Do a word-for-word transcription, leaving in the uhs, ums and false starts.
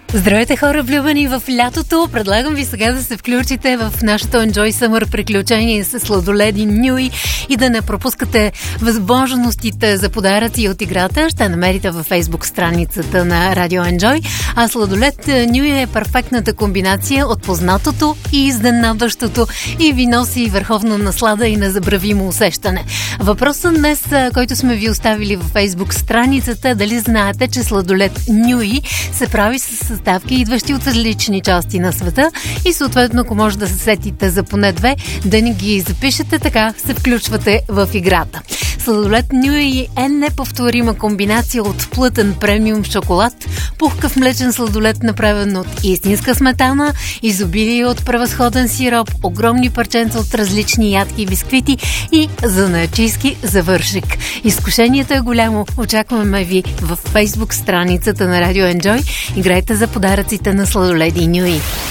Здравейте, хора, влюбени в лятото! Предлагам ви сега да се включите в нашото Enjoy Summer приключение с сладоледи Нюи и да не пропускате възможностите за подаръци от играта. Ще намерите във Facebook страницата на Радио Enjoy. А сладолед Нюи е перфектната комбинация от познатото и изненадващото и ви носи върховна наслада и незабравимо усещане. Въпросът днес, който сме ви оставили във Facebook страницата, дали знаете, че сладолед Нюи се прави с съставки, идващи от различни части на света и съответно, ако може да се сетите за поне две, да ни ги запишете, така се включвате в играта. Сладолед Нюи е неповторима комбинация от плътен премиум шоколад, пухкав млечен сладолед, направен от истинска сметана, изобилие от превъзходен сироп, огромни парченца от различни ядки и бисквити и занаятчийски завършик. Изкушението е голямо. Очакваме ви в Facebook страницата на Радио Enjoy. Играйте за подаръците на сладоледи Нюи.